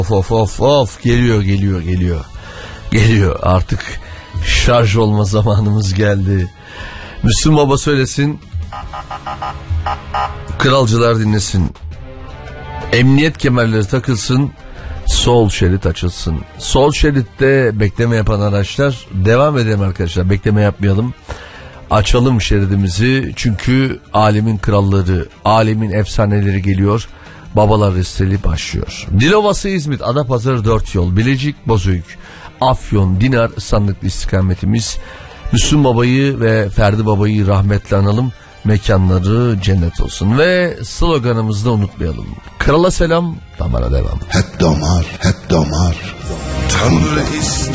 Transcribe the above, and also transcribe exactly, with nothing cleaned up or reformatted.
Of of of of geliyor geliyor geliyor. Geliyor artık şarj olma zamanımız geldi. Müslüm Baba söylesin. Kralcılar dinlesin. Emniyet kemerleri takılsın. Sol şerit açılsın. Sol şeritte bekleme yapan araçlar devam edelim arkadaşlar. Bekleme yapmayalım. Açalım şeridimizi. Çünkü alemin kralları, alemin efsaneleri geliyor. Babalar listeli başlıyor. Dilovası İzmit, Adapazarı dört yol, Bilecik, Bozüyük, Afyon, Dinar sandıklı istikametimiz. Müslüm Baba'yı ve Ferdi Baba'yı rahmetle analım. Mekanları cennet olsun. Ve sloganımızı da unutmayalım. Krala selam, damara devam. Hep damar, hep damar. Tanrı ister.